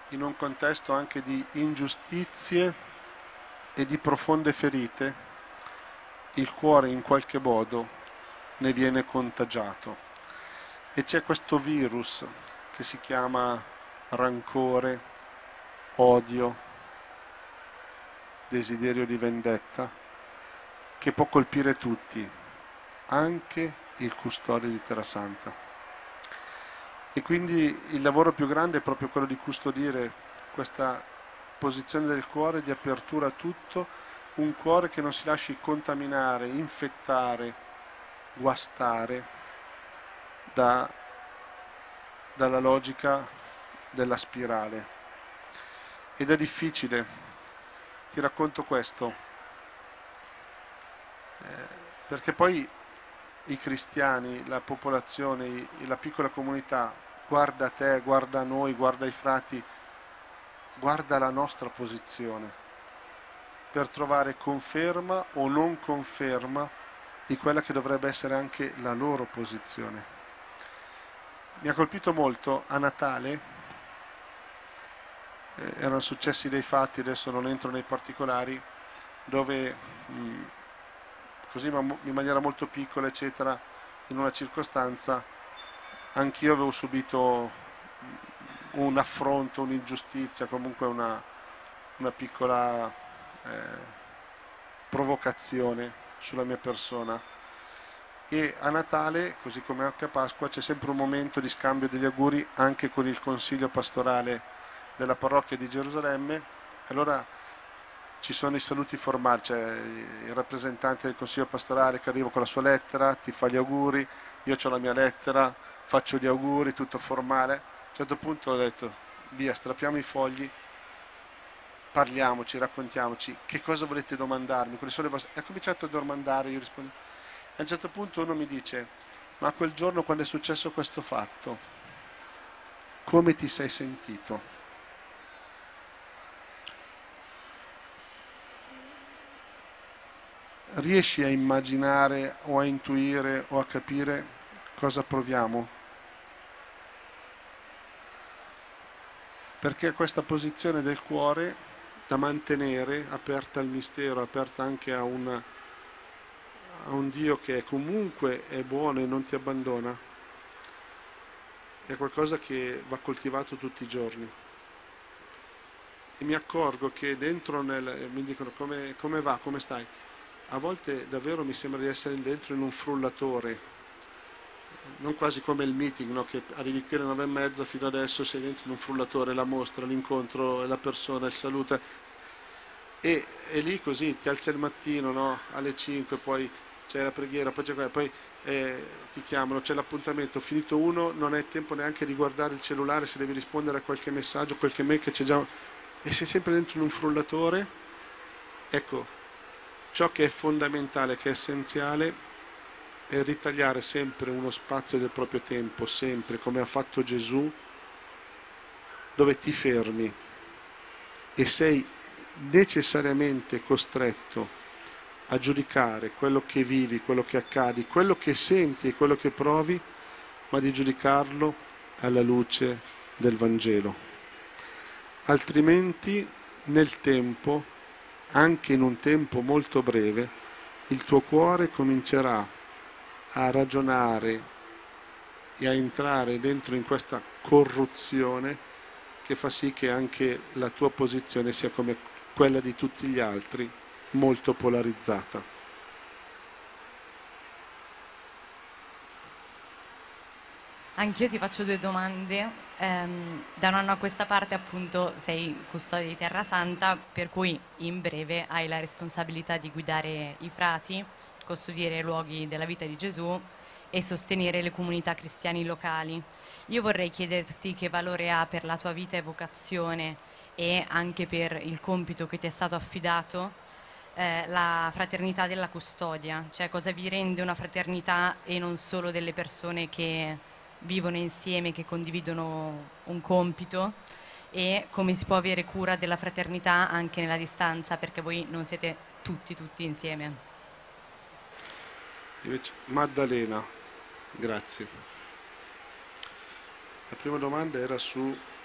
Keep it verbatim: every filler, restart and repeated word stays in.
in un contesto anche di ingiustizie e di profonde ferite, il cuore in qualche modo ne viene contagiato. E c'è questo virus che si chiama rancore, odio, desiderio di vendetta, che può colpire tutti, anche il custode di Terrasanta. E quindi il lavoro più grande è proprio quello di custodire questa posizione del cuore, di apertura a tutto, un cuore che non si lasci contaminare, infettare, guastare da, dalla logica della spirale. Ed è difficile. Ti racconto questo, eh, perché poi i cristiani, la popolazione, i, la piccola comunità guarda te, guarda noi, guarda i frati, guarda la nostra posizione per trovare conferma o non conferma di quella che dovrebbe essere anche la loro posizione. Mi ha colpito molto a Natale, eh, erano successi dei fatti, adesso non entro nei particolari, dove mh, così in maniera molto piccola eccetera, in una circostanza anch'io avevo subito un affronto, un'ingiustizia, comunque una, una piccola eh, provocazione sulla mia persona. E a Natale, così come anche a Pasqua, c'è sempre un momento di scambio degli auguri anche con il consiglio pastorale della parrocchia di Gerusalemme. Allora ci sono i saluti formali, c'è il rappresentante del consiglio pastorale che arriva con la sua lettera, ti fa gli auguri, io ho la mia lettera, faccio gli auguri, tutto formale. A un certo punto ho detto, via, strappiamo i fogli, parliamoci, raccontiamoci, che cosa volete domandarmi? Quali sono le vostre... E ho cominciato a domandare, io rispondo. A un certo punto uno mi dice, ma quel giorno quando è successo questo fatto, come ti sei sentito? Riesci a immaginare o a intuire o a capire cosa proviamo? Perché questa posizione del cuore da mantenere aperta al mistero, aperta anche a, una, a un Dio che comunque è buono e non ti abbandona, è qualcosa che va coltivato tutti i giorni. E mi accorgo che dentro nel, mi dicono come, come va, come stai? A volte davvero mi sembra di essere dentro in un frullatore, non quasi come il meeting, no? Che arrivi qui alle nove e mezza, fino adesso sei dentro in un frullatore, la mostra, l'incontro, la persona, il saluto, e, e lì così ti alzi al mattino, no? Alle cinque, poi c'è la preghiera, poi, c'è, poi eh, ti chiamano, c'è l'appuntamento, finito uno, non hai tempo neanche di guardare il cellulare se devi rispondere a qualche messaggio, qualche mail che c'è già, e sei sempre dentro in un frullatore. Ecco, ciò che è fondamentale, che è essenziale, è ritagliare sempre uno spazio del proprio tempo, sempre come ha fatto Gesù, dove ti fermi e sei necessariamente costretto a giudicare quello che vivi, quello che accadi, quello che senti e quello che provi, ma di giudicarlo alla luce del Vangelo. Altrimenti nel tempo, anche in un tempo molto breve, il tuo cuore comincerà a ragionare e a entrare dentro in questa corruzione che fa sì che anche la tua posizione sia come quella di tutti gli altri, molto polarizzata. Anch'io ti faccio due domande. Ehm, da un anno a questa parte appunto sei custode di Terra Santa, per cui in breve hai la responsabilità di guidare i frati, custodire i luoghi della vita di Gesù e sostenere le comunità cristiane locali. Io vorrei chiederti che valore ha per la tua vita e vocazione e anche per il compito che ti è stato affidato eh, la fraternità della custodia, cioè cosa vi rende una fraternità e non solo delle persone che vivono insieme, che condividono un compito, e come si può avere cura della fraternità anche nella distanza, perché voi non siete tutti tutti insieme. Invece, Maddalena, grazie. La prima domanda era su